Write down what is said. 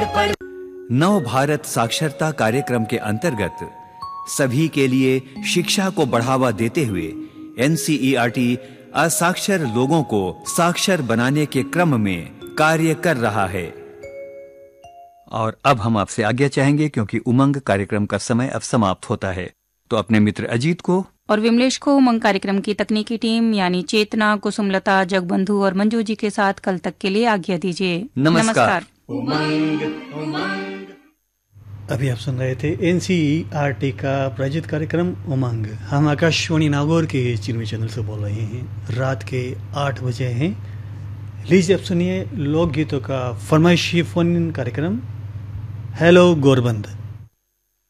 नव भारत साक्षरता कार्यक्रम के अंतर्गत सभी के लिए शिक्षा को बढ़ावा देते हुए एनसीईआरटी असाक्षर लोगों को साक्षर बनाने के क्रम में कार्य कर रहा है। और अब हम आपसे आज्ञा चाहेंगे क्योंकि उमंग कार्यक्रम का समय अब समाप्त होता है। तो अपने मित्र अजीत को और विमलेश को उमंग कार्यक्रम की तकनीकी टीम यानी चेतना, कुसुमलता, जगबंधु और मंजू जी के साथ कल तक के लिए आज्ञा दीजिए। नमस्कार। अभी आप सुन रहे थे एनसीईआरटी का प्रायोजित कार्यक्रम उमंग। हम आकाशवाणी नागौर के चिन्मय चैनल से बोल रहे हैं। रात के 8 बजे हैं। लीजिए अब सुनिए लोकगीतों का फरमाइशी फोन इन कार्यक्रम हेलो गोरबंद।